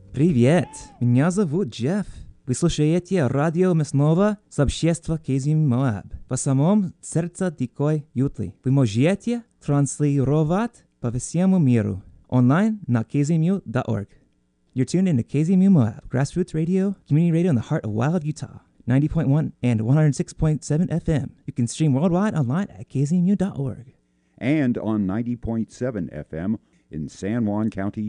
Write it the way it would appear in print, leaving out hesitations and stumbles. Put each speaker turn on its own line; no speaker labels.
Привет, меня зовут Джефф. Вы слушаете радио Мясного с общества Казим Моаб. По самому сердце дикой ютлы. Вы можете транслировать по всему миру. Онлайн на kzmu.org. You're tuned in to KZMU Moab, grassroots radio, community radio in the heart of wild Utah. 90.1 and 106.7 FM. You can stream worldwide online at kzmu.org.
And on 90.7 FM in San Juan County,